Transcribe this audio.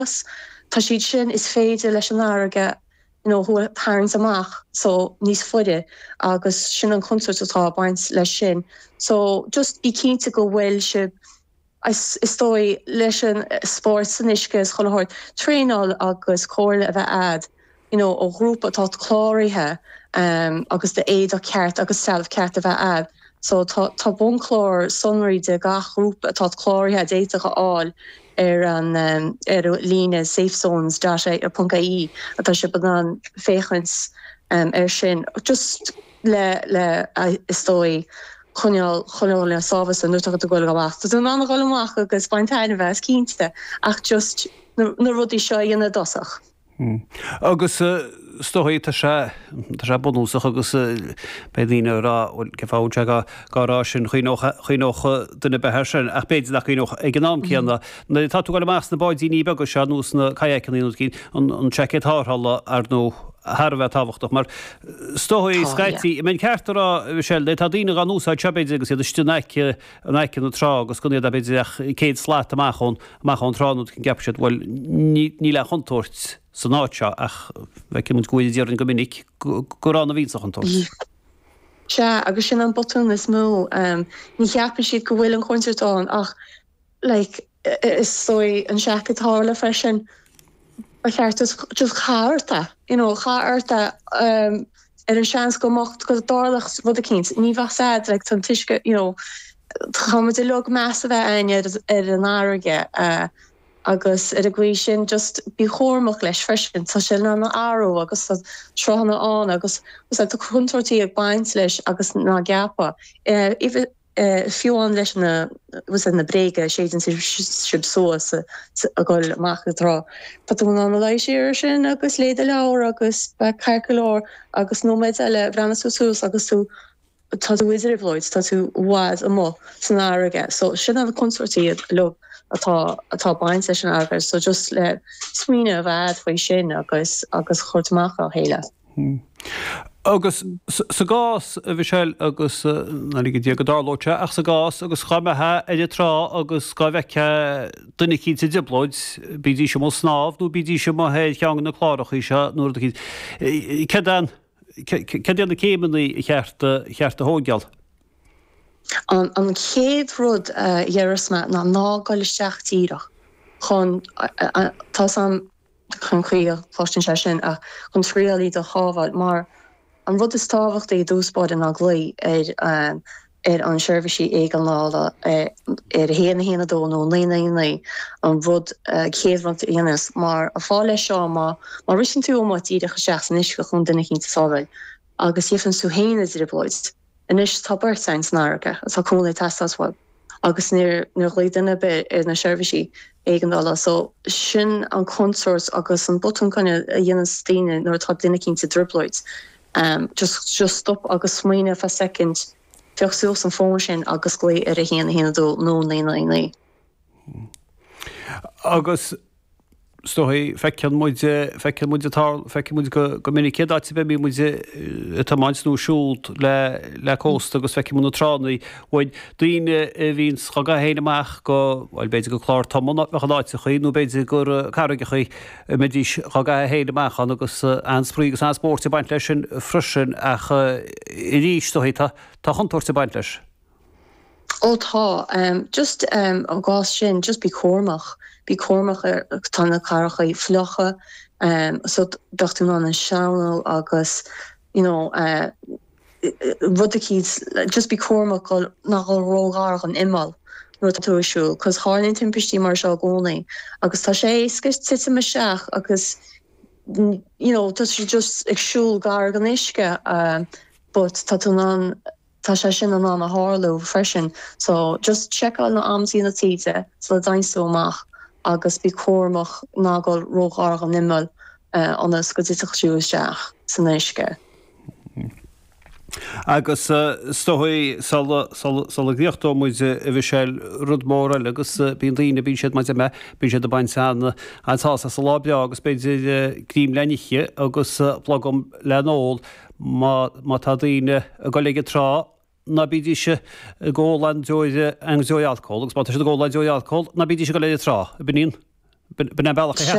tá siad sin is féidir leis an áige thu parents amach so níos fuide agus sin an concert atá baint leis sin. So just bí cínta go bhfuil se is dói leis an sport san isce is chohairt tréáil agus cóirle a bheith ad ó grúpa atá chláirithe agus de éad a ceart agus self ceart a bheith ad. So tá bunchlór sunraí de gach grúpa atá chláirithe déitecha áil an líne safe zones .ai atá se an féchans sin just le isdói chuneol le sábhas an nuach a goil gohacht. Tá an goach agus bainteine bheits cínte ach just na rudí seo dhéana dosach. Agus stoí tá sé bonúsach agus bedíine rá ce fáte gárá sin chuoch duna behe sin ach béidir nach chuoch ag gnám céanna. Na táú goil meas na baidíní be go se nús na caiiciní cín an checkethalla ar nó Harbheith táhachtach mar stoí scaití men ceartarrá se tá díine an núsá tebéidir agus idir neice an na trá agus gunnéad a beidir céad sláat amachchón tránú cin gapsead bhfuil ní le chuntóirt san áte ach bheith mun goidir an gomininic gorán a víach an tos. Se agus sin an botún is mó ní cheapan siad go bhfuil an chuinteán ach is sói an seachatála freisin cheart just chairta, chairta an seans go mocht go dálach bud a cinint. Ní bha sad tan tuisce, chaid i log meas a bheith aine ar an áige agus ar a gcuí sin just bí chóirmach leis freisin, tá sin an áró agus tránna an agus tá chuntortaí ag baint leis agus ná gapa. Fiúán leis was in na bréige séan sib sóas a goil amachrá. Tá an leiis séir sin agus léide leir agus be caicolór agus nóméid eile brenasúsús agus tú tá tú idirhlóid tá tú bhád am mó san áige. So sin a consortíí lo atá baint leis an águr, so just le smuoine a bhd faoi sin agus chuirtamach á héile. Agus sa gás a bhí seil agus nanig dí go dálóte ach sa gás agus chamethe idir trá agus gábheice duine cí sa diblóid bídí sem mó snáb nó bídí sem má héad cheangan na chláireach í se nuair cí. Cean na céimení cheart a hógeal? An chéad rud dhearasma ná gáilisteach tíireach chun tá sam chun chuíoch fáistin se sin a chun tríalí do chábhaid mar an rud is táhacht é dúspáid an aglaí ar an seirbhísí ag an lála ar héana dó nó léana an rud chéadhacht dhéanas mar a fáile seo má risin tú má tíireach seach san isce chun duine cinnta sábhaid agus ifan sú héana idir blóid. Inis tá birthsign náracha tá cúna testáshil agus níor léidirna be ar na seirbhísí ag an lála. So sin an consort agus an button chunne a dhéanaan stíine nuair tá duine cinnta dribloid. Just stop agus smuoine fa second feochsús an fón sin agus glé ar a héana dó nó léana. Agus stoí feicean muide go minic céadáte be mí muide tamáinú siúlt le cósta agus feici múna tránaí bhaid daoine bhín chaga héanaach go bhil beidir go chlár tamna chadáite chuí nó beidir gur carige chuí medís chaga héanaach an agus ansprí agus anspórta baint leis sin frisin ach i ríis stoí tá chuntóirta baint leis. Ó tá just an gás sin just bí chóirmach. Bí chóirmach tána caracha í flocha, so dochtú an seanú agus, rudicíd, just bí chóirmach nach rógách an imal nuair túisiú, cos háirlinn timpistí mar seo gcónaí, agus tá sé scist tite me seach agus, tá sé just ag siúl gar gan isce, but tá sé sin an a hálú freisin, so just checkáil na amsaí na títe, so le dainstú amach. Agus bí chóirmach nágáil rógách an nimmal anas go dtiteach siúisteach san éisce. Agus stoí sal gríochtó muide a bhí sé rudmóra agus bíon daoine bín siad maidide me bín siad a baint anna antá sa lábbe agus beidir grím leniche agus plagm lenóil má tá daoine a go leige trá na bídí se ggólan dóide an dóalcóil, agus má se ggóla dóalcóil, na bídí se go leidir trá a benín bena bailach